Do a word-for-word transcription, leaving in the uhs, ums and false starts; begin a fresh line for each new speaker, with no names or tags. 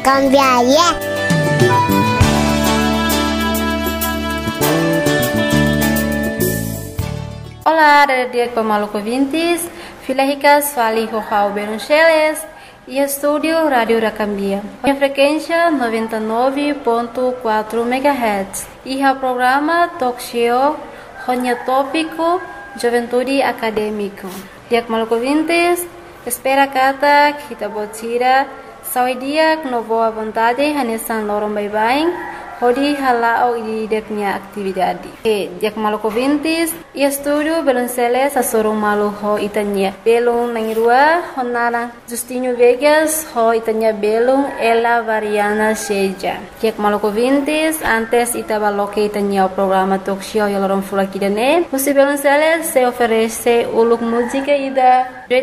Cambiaria.
Olá, dia Pamaluco ouvintes, Filéricas Fali Rojau Beruncheles e estúdio Rádio da Cambia. A frequência noventa e nove ponto quatro megahertz e o programa Talk Show Ronya Tópico Juventude Acadêmico. Dia Maluco ouvintes, espera kata kita botira sawi dia com boa vontade hanesan lorong bye-bye. Hodi halao di deknya aktividade. E dia maluco ouvintes, e estúdio Belonceles a sorong malu ho itanya. Belong nangirua honara Justinho Vegas ho itanya belong ela variana seja. Dia maluco ouvintes, antes itaba loke itanya o programa talk show yalorong fulakidane. Musi Belonceles se oferece uluk música ida